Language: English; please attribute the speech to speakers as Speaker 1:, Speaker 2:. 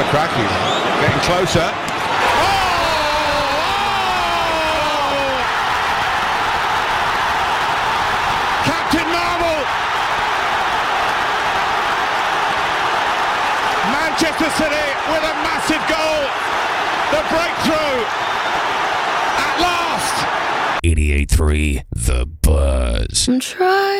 Speaker 1: a cracking. Getting closer. Captain Marvel! Manchester City with a massive goal. The breakthrough at last.
Speaker 2: 88.3 The Buzz.
Speaker 3: I'm trying.